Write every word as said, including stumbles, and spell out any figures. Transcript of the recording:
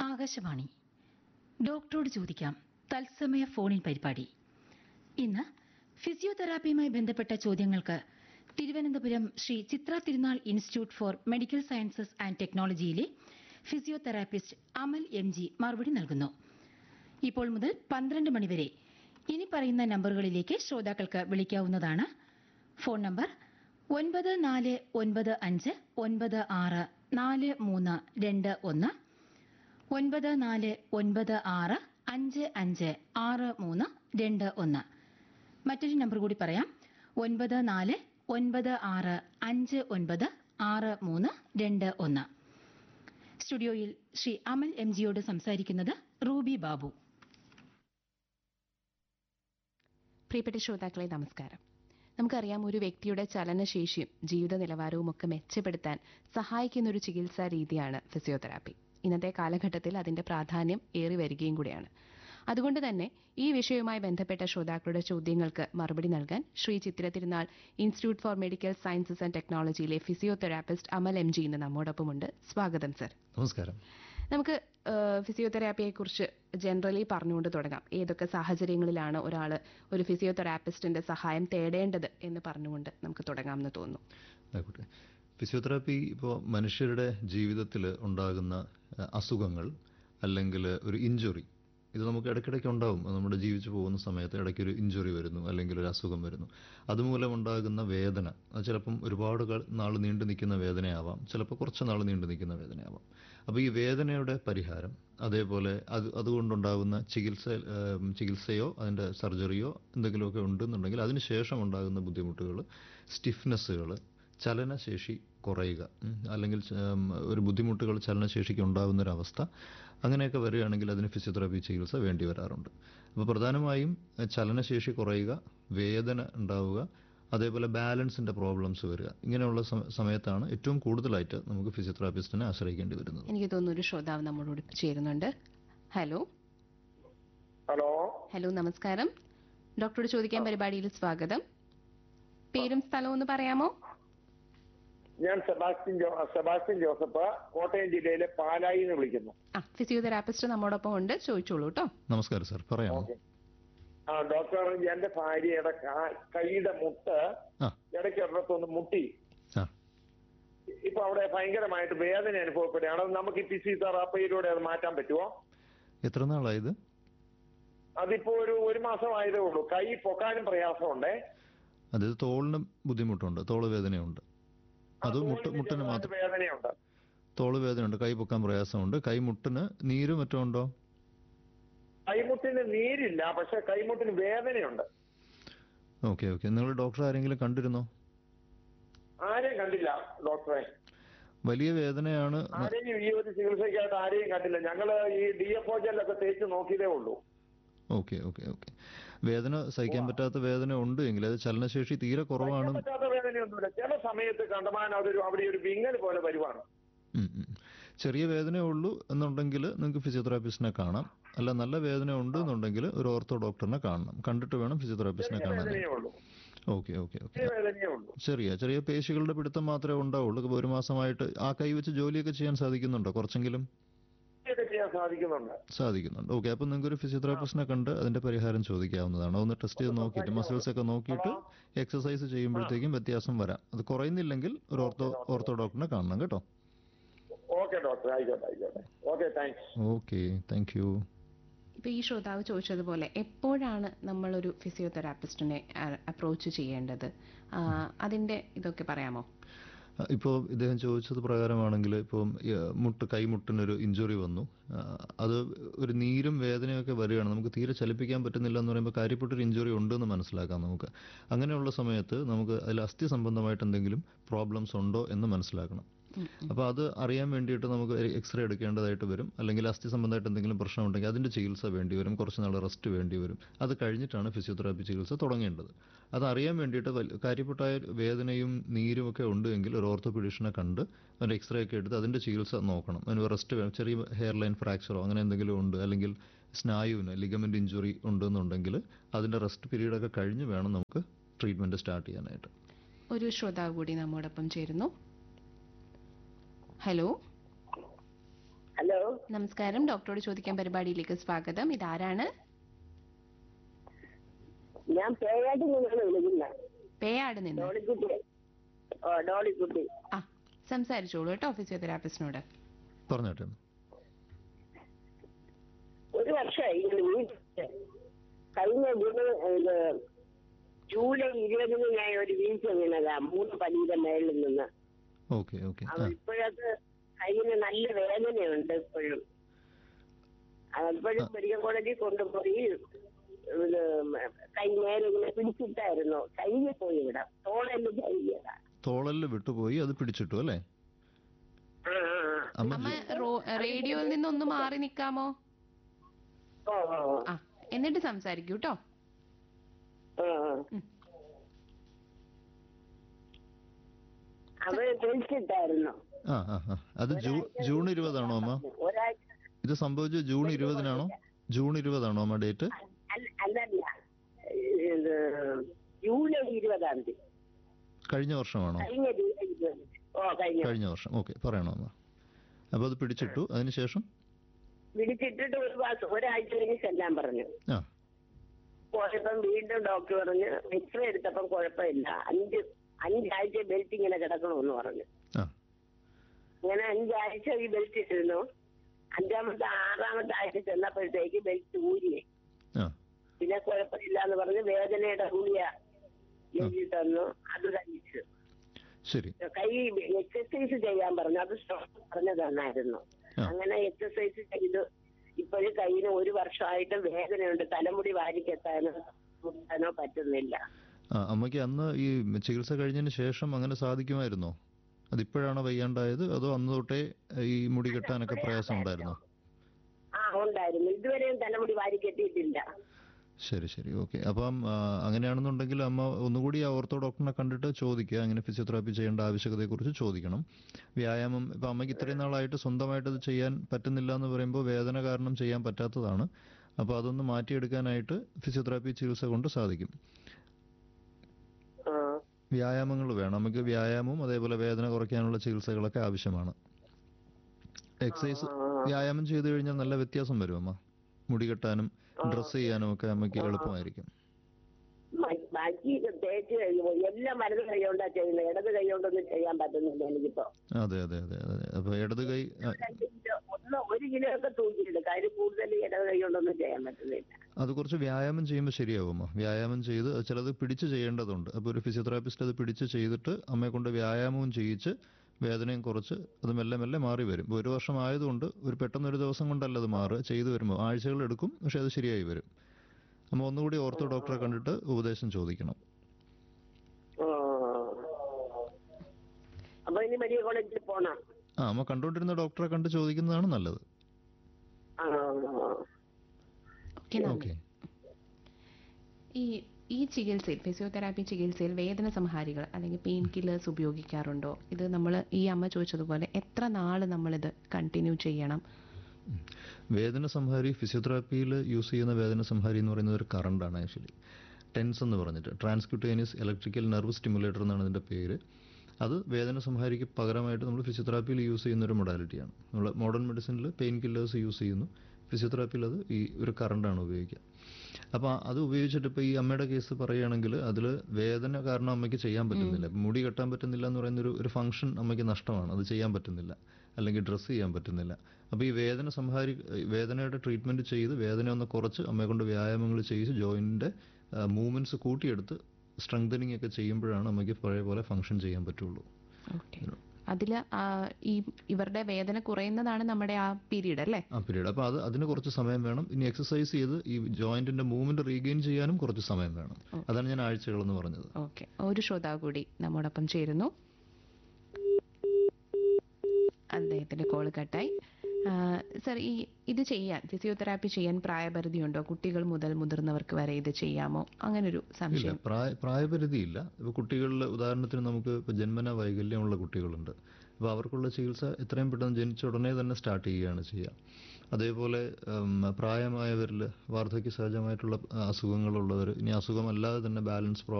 ആകാശവാണി ഡോക്ടറോട് ചോദിക്കാം തത്സമയ ഫോണിൻ പരിപാടി. ഇന്ന് ഫിസിയോതെറാപ്പിയുമായി ബന്ധപ്പെട്ട ചോദ്യങ്ങൾക്ക് തിരുവനന്തപുരം ശ്രീ ചിത്ര തിരുനാൾ institute four medical sciences and ടെക്നോളജിയിലെ physiotherapist Amal M G മറുപടി നൽകുന്നു. ഇപ്പോൾ മുതൽ പന്ത്രണ്ട് മണിവരെ ഇനി പറയുന്ന നമ്പറുകളിലേക്ക് ശ്രോതാക്കൾക്ക് വിളിക്കാവുന്നതാണ്. ഫോൺ നമ്പർ ഒൻപത് നാല് ഒൻപത് അഞ്ച് ഒൻപത് ആറ് നാല് മൂന്ന് രണ്ട് ഒന്ന്, ഒൻപത് നാല് ഒൻപത് ആറ് അഞ്ച് അഞ്ച് ആറ് മൂന്ന് രണ്ട് ഒന്ന്. മറ്റൊരു നമ്പർ കൂടി പറയാം, ഒൻപത് നാല് ഒൻപത് ആറ് അഞ്ച് ഒൻപത് ആറ് മൂന്ന് രണ്ട് ഒന്ന്. സ്റ്റുഡിയോയിൽ ശ്രീ അമൽ എം ജിയോട് സംസാരിക്കുന്നത് റൂബി ബാബു. പ്രിയപ്പെട്ട ശ്രോതാക്കളെ നമസ്കാരം. നമുക്കറിയാം, ഒരു വ്യക്തിയുടെ ചലനശേഷിയും ജീവിത നിലവാരവും ഒക്കെ മെച്ചപ്പെടുത്താൻ സഹായിക്കുന്ന ഒരു ചികിത്സാ രീതിയാണ് ഫിസിയോതെറാപ്പി. ഇന്നത്തെ കാലഘട്ടത്തിൽ അതിന്റെ പ്രാധാന്യം ഏറി വരികയും കൂടിയാണ്. അതുകൊണ്ട് തന്നെ ഈ വിഷയവുമായി ബന്ധപ്പെട്ട ശ്രോതാക്കളുടെ ചോദ്യങ്ങൾക്ക് മറുപടി നൽകാൻ ശ്രീ ചിത്ര തിരുനാൾ institute four medical sciences and ടെക്നോളജിയിലെ physiotherapist Amal M G ഇന്ന് നമ്മോടൊപ്പമുണ്ട്. സ്വാഗതം സർ. നമസ്കാരം. നമുക്ക് ഫിസിയോതെറാപ്പിയെ കുറിച്ച് ജനറലി പറഞ്ഞുകൊണ്ട് തുടങ്ങാം. ഏതൊക്കെ സാഹചര്യങ്ങളിലാണ് ഒരാൾ ഒരു ഫിസിയോതെറാപ്പിസ്റ്റിന്റെ സഹായം തേടേണ്ടത് എന്ന് പറഞ്ഞുകൊണ്ട് നമുക്ക് തുടങ്ങാമെന്ന് തോന്നുന്നു. ഫിസിയോതെറാപ്പി ഇപ്പോൾ മനുഷ്യരുടെ ജീവിതത്തിൽ ഉണ്ടാകുന്ന അസുഖങ്ങൾ അല്ലെങ്കിൽ ഒരു ഇഞ്ചുറി, ഇത് നമുക്ക് ഇടയ്ക്കിടയ്ക്ക് ഉണ്ടാവും. നമ്മുടെ ജീവിച്ചു പോകുന്ന സമയത്ത് ഇടയ്ക്കൊരു ഇഞ്ചുറി വരുന്നു അല്ലെങ്കിൽ ഒരു അസുഖം വരുന്നു. അതുമൂലം ഉണ്ടാകുന്ന വേദന, അത് ചിലപ്പം ഒരുപാട് നാൾ നീണ്ടു നിൽക്കുന്ന വേദനയാവാം, ചിലപ്പോൾ കുറച്ച് നാൾ നീണ്ടു നിൽക്കുന്ന വേദനയാവാം. അപ്പോൾ ഈ വേദനയുടെ പരിഹാരം, അതേപോലെ അത് അതുകൊണ്ടുണ്ടാകുന്ന ചികിത്സ ചികിത്സയോ അതിൻ്റെ സർജറിയോ എന്തെങ്കിലുമൊക്കെ ഉണ്ടെന്നുണ്ടെങ്കിൽ അതിനുശേഷം ഉണ്ടാകുന്ന ബുദ്ധിമുട്ടുകൾ, സ്റ്റിഫ്നെസ്സുകൾ, ചലനശേഷി കുറയുക, അല്ലെങ്കിൽ ഒരു ബുദ്ധിമുട്ടുകൾ ചലനശേഷിക്ക് ഉണ്ടാകുന്നൊരവസ്ഥ, അങ്ങനെയൊക്കെ വരികയാണെങ്കിൽ അതിന് ഫിസിയോതെറാപ്പി ചികിത്സ വേണ്ടി വരാറുണ്ട്. അപ്പോൾ പ്രധാനമായും ചലനശേഷി കുറയുക, വേദന ഉണ്ടാവുക, അതേപോലെ ബാലൻസിന്റെ പ്രോബ്ലംസ് വരിക, ഇങ്ങനെയുള്ള സമയത്താണ് ഏറ്റവും കൂടുതലായിട്ട് നമുക്ക് ഫിസിയോതെറാപ്പിസ്റ്റിനെ ആശ്രയിക്കേണ്ടി വരുന്നത്. എനിക്ക് തോന്നുന്നു ഒരു ശ്രോതാവ് നമ്മളോട് ചേരുന്നുണ്ട്. ഹലോ ഹലോ ഹലോ നമസ്കാരം. ഡോക്ടറോട് ചോദിക്കാൻ പരിപാടിയിൽ സ്വാഗതം. പേരും സ്ഥലവും ഒന്ന് പറയാമോ? ഞാൻ സെബാസ്റ്റ്യൻ സെബാസ്റ്റ്യൻ ജോസഫ്, കോട്ടയം ജില്ലയിലെ പാലായിൽ നിന്ന് വിളിക്കുന്നു. ആ ഫിസിയോതെറാപ്പിസ്റ്റ് നമ്മോടൊപ്പം ഉണ്ട്, ചോദിച്ചോളൂ കേട്ടോ. നമസ്കാരം സാർ, പറയാമോ? ആ ഡോക്ടർ, എന്റെ ഭാര്യയുടെ കൈയുടെ മുട്ട് ഇടയ്ക്ക് ഒരിടത്തൊന്ന് മുട്ടി. ഇപ്പൊ അവിടെ ഭയങ്കരമായിട്ട് വേദന അനുഭവപ്പെടുകയാണ്. നമുക്ക് ഈ ഫിസിയോതെറാപ്പിയിലൂടെ അത് മാറ്റാൻ പറ്റുമോ? എത്ര നാളായത്? അതിപ്പോ ഒരു ഒരു മാസമായതേ ഉള്ളൂ. കൈ പൊക്കാനും പ്രയാസമുണ്ടേ. അത് തോളിന് ബുദ്ധിമുട്ടുണ്ട്, തോള് വേദനയുണ്ട്. അത് മുട്ട് മുട്ടിന് മാത്രം വേദനയുണ്ട്, തോള് വേദനയുണ്ട്, കൈ പൊക്കാൻ പ്രയാസമുണ്ട്. കൈമുട്ടിന് നീര് മറ്റോ ഉണ്ടോ? കൈമുട്ടിന് നീരില്ല, പക്ഷെ കൈമുട്ടിന് വേദനയുണ്ട്. ഓക്കെ ഓക്കെ നിങ്ങൾ ഡോക്ടർ ആരെങ്കിലും കണ്ടിരുന്നോ? ആരെയും കണ്ടില്ല ഡോക്ടറെ. വലിയ വേദനയാണ്. ആരെയും ഈ ഒരു ചികിത്സയ്ക്കായിട്ട് ആരെയും കണ്ടില്ല. ഞങ്ങള് ഈ ഡി എഫ് ഒ ജെല്ലൊക്കെ തേച്ച് നോക്കിയതേ ഉള്ളൂ. ഓക്കെ ഓക്കെ ഓക്കെ വേദന സഹിക്കാൻ പറ്റാത്ത വേദന ഉണ്ട് എങ്കിൽ അത് ചലനശേഷി തീരെ കുറവാണ്. പറ്റാത്ത വേദനയൊന്നുമില്ല. ചില സമയത്ത് കണ്ടമാനം അതൊരു അവിടെ ഒരു വിങ്ങൽ പോലെ വരുവാണ്. ചെറിയ വേദനയേ ഉള്ളൂ എന്നുണ്ടെങ്കിൽ നിങ്ങൾക്ക് ഫിസിയോതെറാപ്പിസ്റ്റിനെ കാണാം. അല്ല, നല്ല വേദന ഉണ്ട് എന്നുണ്ടെങ്കിൽ ഒരു ഓർത്തോ ഡോക്ടറിനെ കാണണം. കണ്ടിട്ട് വേണം ഫിസിയോതെറാപ്പിസ്റ്റിനെ കാണാൻ. ഓക്കെ ഓക്കെ ഓക്കെ ചെറിയ ചെറിയ പേശികളുടെ പിടുത്തം മാത്രമേ ഉണ്ടാവുള്ളൂ. ഒരു മാസമായിട്ട് ആ കൈ വെച്ച് ജോലിയൊക്കെ ചെയ്യാൻ സാധിക്കുന്നുണ്ടോ? കുറച്ചെങ്കിലും സാധിക്കുന്നുണ്ട്. ഓക്കെ, അപ്പൊ നിങ്ങൾക്ക് ഒരു ഫിസിയോതെറാപ്പിസ്റ്റിനെ കണ്ട് അതിന്റെ പരിഹാരം ചോദിക്കാവുന്നതാണ്. ഒന്ന് ടെസ്റ്റ് ചെയ്ത് നോക്കിയിട്ട് മസിൽസ് ഒക്കെ നോക്കിയിട്ട് എക്സസൈസ് ചെയ്യുമ്പോഴത്തേക്കും വ്യത്യാസം വരാം. അത് കുറയുന്നില്ലെങ്കിൽ ഒരു ഓർത്തോ ഓർത്തോ ഡോക്ടറിനെ കാണണം കേട്ടോ. ഓക്കെ ഡോക്ടർ, ആയിക്കോട്ടെ ആയിക്കോട്ടെ. Okay, thanks. Okay, thank you. ഇപ്പൊ ഈ ശ്രോതാവ് ചോദിച്ചതുപോലെ എപ്പോഴാണ് നമ്മളൊരു ഫിസിയോതെറാപ്പിസ്റ്റിനെ അപ്രോച്ച് ചെയ്യേണ്ടത്, അതിന്റെ ഇതൊക്കെ പറയാമോ? ഇപ്പോൾ ഇദ്ദേഹം ചോദിച്ചത് പ്രകാരമാണെങ്കിൽ, ഇപ്പോൾ മുട്ട് കൈമുട്ടിനൊരു ഇഞ്ചുറി വന്നു, അത് ഒരു നീരും വേദനയൊക്കെ വരികയാണ്, നമുക്ക് തീരെ ചലിപ്പിക്കാൻ പറ്റുന്നില്ല എന്ന് പറയുമ്പോൾ കാര്യപ്പെട്ടൊരു ഇഞ്ചുറി ഉണ്ടെന്ന് മനസ്സിലാക്കാം നമുക്ക്. അങ്ങനെയുള്ള സമയത്ത് നമുക്ക് അതിൽ അസ്ഥി സംബന്ധമായിട്ട് എന്തെങ്കിലും പ്രോബ്ലംസ് ഉണ്ടോ എന്ന് മനസ്സിലാക്കണം. അപ്പോൾ അത് അറിയാൻ വേണ്ടിയിട്ട് നമുക്ക് എക്സ്റേ എടുക്കേണ്ടതായിട്ട് വരും. അല്ലെങ്കിൽ അസ്ഥി സംബന്ധമായിട്ട് എന്തെങ്കിലും പ്രശ്നം ഉണ്ടെങ്കിൽ അതിന്റെ ചികിത്സ വേണ്ടി വരും, കുറച്ച് നാൾ റെസ്റ്റ് വേണ്ടി വരും. അത് കഴിഞ്ഞിട്ടാണ് ഫിസിയോതെറാപ്പി ചികിത്സ തുടങ്ങേണ്ടത്. അത് അറിയാൻ വേണ്ടിയിട്ട് കാര്യപ്പെട്ടായ വേദനയും നീരും ഒക്കെ ഉണ്ടെങ്കിൽ ഒരു ഓർത്തോപീഡിഷനെ കണ്ട് അതിന്റെ എക്സ്റേ ഒക്കെ എടുത്ത് അതിന്റെ ചികിത്സ നോക്കണം. അതിന് റെസ്റ്റ് വേണം. ചെറിയ ഹെയർ ലൈൻ ഫ്രാക്ചറോ അങ്ങനെ എന്തെങ്കിലും ഉണ്ട്, അല്ലെങ്കിൽ സ്നായുവിന് ലിഗമെന്റ് ഇഞ്ചുറി ഉണ്ടെന്നുണ്ടെങ്കിൽ അതിന്റെ റെസ്റ്റ് പീരീഡ് ഒക്കെ കഴിഞ്ഞ് വേണം നമുക്ക് ട്രീറ്റ്മെന്റ് സ്റ്റാർട്ട് ചെയ്യാനായിട്ട്. ഒരു ശ്രോതാവ് കൂടി നമ്മോടൊപ്പം ചേരുന്നു. ഹലോ ഹലോ നമസ്കാരം, ഡോക്ടറോട് ചോദിക്കാൻ പരിപാടിയിലേക്ക് സ്വാഗതം. ഇതാരാണ്? ഞാൻ പേയാട് നിന്നാണ് വിളിക്കുന്നത്. പേയാട് നിന്ന്. ഡോളിക്കുട്ടി. ഓ ഡോളിക്കുട്ടി. ആ, സംസാരിച്ചോളൂ കേട്ടോ ഫിസിയോതെറാപ്പിസ്റ്റിനോട്. പറഞ്ഞോട്ടെ. ഒരു വർഷമായി ഇങ്ങനെ വീഴ്ച. കഴിഞ്ഞ ജൂൺ ഇത് ജൂലൈ ഇരുപതിന് ഞാൻ ഒരു വീഴ്ച വീണതാ മൂന്ന് പടിയുടെ മേളിൽ നിന്ന്. Okay okay. അത് ഇപ്പോഴത് കയ്യിന് നല്ല വേദനയുണ്ട് ഇപ്പോഴും. അപ്പോഴും മെഡിക്കൽ കോളേജിൽ കൊണ്ടുപോയി ഇത് കൈ നേരെ ഇങ്ങനെ പിടിച്ചിട്ടായിരുന്നു. കയ്യിൽ പോയി ഇവിടെ തോളെല്ലാം കൈയ്യതാ. തോളല് വിട്ടുപോയി, അത് പിടിച്ചിട്ടു അല്ലേ? അമ്മ റേഡിയോയിൽ നിന്ന് ഒന്ന് മാറി നിൽക്കാമോ? ഓ ഓ ആ, എന്നിട്ട് സംസാരിക്കൂ കേട്ടോ. അത് പിടിച്ചിട്ടായിരുന്നു. ആ ആ ആ അത് ജൂൺ ഇരുപതാണോ അമ്മ? ഒരാഴ്ച. ഇത് സംഭവിച്ചത് ജൂൺ ഇരുപതിനാണോ? ജൂൺ ഇരുപതാണോ അമ്മ ഡേറ്റ്? അല്ലല്ല, ഇത് ജൂലൈ ഇരുപതാം തീയതി. കഴിഞ്ഞ വർഷമാണോ? കഴിഞ്ഞ ജൂലൈ ഇരുപത്. ഓ കഴിഞ്ഞ കഴിഞ്ഞ വർഷം. ഓക്കെ, പറയണോ അമ്മ? അപ്പൊ അത് പിടിച്ചിട്ടു, അതിനുശേഷം പിടിച്ചിട്ടിട്ട് ഒരു മാസം ഒരാഴ്ച കഴിഞ്ഞ് ചെല്ലാൻ പറഞ്ഞു. ആ പോയപ്പം വീണ്ടും ഡോക്ടർ പറഞ്ഞു എക്സ്റേ എടുത്തപ്പം കുഴപ്പമില്ല, അഞ്ച് അഞ്ചാഴ്ച ബെൽറ്റ് ഇങ്ങനെ കിടക്കണമെന്ന് പറഞ്ഞു. ആ ഇങ്ങനെ അഞ്ചാഴ്ച ഈ ബെൽറ്റ് ഇട്ടിരുന്നു. അഞ്ചാമത്തെ ആറാമത്തെ ആഴ്ച ചെന്നപ്പോഴത്തേക്ക് ബെൽറ്റ് ഊരിയേ. ആ പിന്നെ കുഴപ്പമില്ല എന്ന് പറഞ്ഞ് വേദനയുടെ ഗുളിക എഴുതി തന്നു. അത് കഴിച്ചു. ശരി. കൈ എക്സസൈസ് ചെയ്യാൻ പറഞ്ഞു. അത് ഡോക്ടർ പറഞ്ഞു തന്നായിരുന്നു. അങ്ങനെ എക്സസൈസ് ചെയ്ത് ഇപ്പോഴും കയ്യിന് ഒരു വർഷമായിട്ട് വേദനയുണ്ട്. തലമുടി വാരിക്കെത്താനോ മുട്ടാനോ പറ്റുന്നില്ല. ആ അമ്മയ്ക്ക് അന്ന് ഈ ചികിത്സ കഴിഞ്ഞതിന് ശേഷം അങ്ങനെ സാധിക്കുമായിരുന്നോ? അതിപ്പോഴാണോ വയ്യാണ്ടായത്, അതോ അന്ന് തൊട്ടേ ഈ മുടി കെട്ടാനൊക്കെ പ്രയാസം ഉണ്ടായിരുന്നോ? ആ ഉണ്ടായിരുന്നു. ഇതുവരെയും തലമുടി വാരിക്കെട്ടിയിട്ടില്ല. ശരി ശരി. ഓക്കെ. അപ്പം അങ്ങനെയാണെന്നുണ്ടെങ്കിൽ അമ്മ ഒന്നുകൂടി ആ ഓർത്തോ ഡോക്ടറിനെ കണ്ടിട്ട് ചോദിക്കുക, അങ്ങനെ ഫിസിയോതെറാപ്പി ചെയ്യേണ്ട ആവശ്യകതയെക്കുറിച്ച് ചോദിക്കണം. വ്യായാമം ഇപ്പം അമ്മയ്ക്ക് ഇത്രയും നാളായിട്ട് സ്വന്തമായിട്ട് അത് ചെയ്യാൻ പറ്റുന്നില്ല എന്ന് പറയുമ്പോൾ വേദന കാരണം ചെയ്യാൻ പറ്റാത്തതാണ്. അപ്പോൾ അതൊന്ന് മാറ്റിയെടുക്കാനായിട്ട് ഫിസിയോതെറാപ്പി ചികിത്സ കൊണ്ട് സാധിക്കും. വ്യായാമങ്ങൾ വേണം നമുക്ക്. വ്യായാമവും അതേപോലെ വേദന കുറയ്ക്കാനുള്ള ചികിത്സകളൊക്കെ ആവശ്യമാണ്. എക്സസൈസ് വ്യായാമം ചെയ്തു കഴിഞ്ഞാൽ നല്ല വ്യത്യാസം വരും അമ്മ. മുടി കെട്ടാനും ഡ്രസ് ചെയ്യാനും ഒക്കെ അമ്മയ്ക്ക് എളുപ്പമായിരിക്കും. ബാക്കി തേച്ച് കഴിയുമ്പോൾ എല്ലാം മരുന്ന് കൈകൊണ്ടാ ചെയ്യുന്നത്. ഇടത് കൈകൊണ്ടൊന്നും ചെയ്യാൻ പറ്റുന്നില്ല എനിക്കിപ്പോ. അതെ അതെ അതെ അതെ. അപ്പൊ ഇടത് കൈ ഒന്ന് ഒരു കിലോ ഒക്കെ തൂക്കിയെടുക്കാം. അതിൽ കൂടുതൽ ഇടത് കൈകൊണ്ടൊന്നും ചെയ്യാൻ പറ്റുന്നില്ല. അത് കുറച്ച് വ്യായാമം ചെയ്യുമ്പോൾ ശരിയാവും അമ്മ. വ്യായാമം ചെയ്ത് ചിലത് പിടിച്ച് ചെയ്യേണ്ടതുണ്ട്. അപ്പോൾ ഒരു ഫിസിയോതെറാപ്പിസ്റ്റ് അത് പിടിച്ച് ചെയ്തിട്ട് അമ്മയെ കൊണ്ട് വ്യായാമവും ചെയ്യിച്ച് വേദനയും കുറച്ച് അത് മെല്ലെ മെല്ലെ മാറി വരും. ഇപ്പോൾ ഒരു വർഷം ആയതുകൊണ്ട് ഒരു പെട്ടെന്ന് ഒരു ദിവസം കൊണ്ടല്ല അത് മാറുക. ചെയ്തു വരുമ്പോൾ ആഴ്ചകൾ എടുക്കും, പക്ഷെ അത് ശരിയായി വരും. നമ്മൾ ഒന്നുകൂടി ഓർത്തോ ഡോക്ടറെ കണ്ടിട്ട് ഉപദേശം ചോദിക്കണം. അപ്പൊ ഇനി മെഡിക്കൽ കോളേജിൽ പോണം. ആ അമ്മ കണ്ടുകൊണ്ടിരുന്ന ഡോക്ടറെ കണ്ട് ചോദിക്കുന്നതാണ് നല്ലത്. ഓക്കെ. ഈ ഈ ചികിത്സയിൽ ഫിസിയോതെറാപ്പി ചികിത്സയിൽ വേദന സംഹാരികൾ അല്ലെങ്കിൽ പെയിൻ കില്ലേഴ്സ് ഉപയോഗിക്കാറുണ്ടോ? ഇത് നമ്മൾ ഈ അമ്മ ചോദിച്ചതുപോലെ എത്ര നാൾ നമ്മളിത് കണ്ടിന്യൂ ചെയ്യണം? വേദന സംഹാരി ഫിസിയോതെറാപ്പിയിൽ യൂസ് ചെയ്യുന്ന വേദന സംഹാരി എന്ന് പറയുന്നത് ഒരു കറണ്ടാണ്. ആക്ച്വലി ടെൻസ് എന്ന് പറഞ്ഞിട്ട് ട്രാൻസ്ക്യൂട്ടേനിയസ് ഇലക്ട്രിക്കൽ നെർവ് സ്റ്റിമുലേറ്റർ എന്നാണ് ഇതിൻ്റെ പേര്. അത് വേദന സംഹാരിക്ക് പകരമായിട്ട് നമ്മൾ ഫിസിയോതെറാപ്പിയിൽ യൂസ് ചെയ്യുന്ന ഒരു മൊഡാലിറ്റിയാണ്. നമ്മൾ മോഡേൺ മെഡിസിനിൽ പെയിൻ കില്ലേഴ്സ് യൂസ് ചെയ്യുന്നു, ഫിസിയോതെറാപ്പിയിൽ അത് ഈ ഒരു കറണ്ടാണ് ഉപയോഗിക്കുക. അപ്പോൾ അത് ഉപയോഗിച്ചിട്ട് ഇപ്പോൾ ഈ അമ്മയുടെ കേസ് പറയുകയാണെങ്കിൽ അതിൽ വേദന കാരണം അമ്മയ്ക്ക് ചെയ്യാൻ പറ്റുന്നില്ല. മുടി കെട്ടാൻ പറ്റുന്നില്ല എന്ന് പറയുന്നൊരു ഒരു ഫംഗ്ഷൻ അമ്മയ്ക്ക് നഷ്ടമാണ്. അത് ചെയ്യാൻ പറ്റുന്നില്ല, അല്ലെങ്കിൽ ഡ്രസ്സ് ചെയ്യാൻ പറ്റുന്നില്ല. അപ്പോൾ ഈ വേദന സംഹാരി വേദനയുടെ ട്രീറ്റ്മെൻറ്റ് ചെയ്ത് വേദന ഒന്ന് കുറച്ച് അമ്മയെ കൊണ്ട് വ്യായാമങ്ങൾ ചെയ്ത് ജോയിൻറ്റിൻ്റെ മൂവ്മെൻറ്റ്സ് കൂട്ടിയെടുത്ത് സ്ട്രെങ്തനിങ് ഒക്കെ ചെയ്യുമ്പോഴാണ് അമ്മയ്ക്ക് പഴയ പോലെ ഫംഗ്ഷൻ ചെയ്യാൻ പറ്റുള്ളൂ. അതിൽ ഈ ഇവരുടെ വേദന കുറയുന്നതാണ് നമ്മുടെ ആ പീരീഡ് അല്ലേ? ആ പീരീഡ്. അപ്പോൾ അത് അതിന് കുറച്ച് സമയം വേണം. ഇനി എക്സസൈസ് ചെയ്ത് ഈ ജോയിന്റിന്റെ മൂവ്മെന്റ് റീഗെയിൻ ചെയ്യാനും കുറച്ച് സമയം വേണം. അതാണ് ഞാൻ ആഴ്ചകളെന്ന് പറഞ്ഞത്. ഓക്കെ. ഒരു ശ്രോതാവ് കൂടി നമ്മോടൊപ്പം ചേരുന്നു. അദ്ദേഹത്തിന്റെ കോള് കട്ടായി. സർ, ഈ ഇത് ചെയ്യാൻ ഫിസിയോതെറാപ്പി ചെയ്യാൻ പ്രായപരിധിയുണ്ടോ? കുട്ടികൾ മുതൽ മുതിർന്നവർക്ക് വരെ ഇത് ചെയ്യാമോ? അങ്ങനൊരു സംശയം. പ്രായപരിധിയില്ല. ഇപ്പോൾ കുട്ടികളിൽ ഉദാഹരണത്തിന് നമുക്ക് ഇപ്പോൾ ജന്മന വൈകല്യമുള്ള കുട്ടികളുണ്ട്. അപ്പോൾ അവർക്കുള്ള ചികിത്സ എത്രയും പെട്ടെന്ന് ജനിച്ച ഉടനെ തന്നെ സ്റ്റാർട്ട് ചെയ്യുകയാണ് ചെയ്യുക. അതേപോലെ പ്രായമായവരിൽ വാർദ്ധക്യ സഹജമായിട്ടുള്ള അസുഖങ്ങളുള്ളവർ, ഇനി അസുഖമല്ലാതെ തന്നെ ബാലൻസ് പ്രോബ്ലം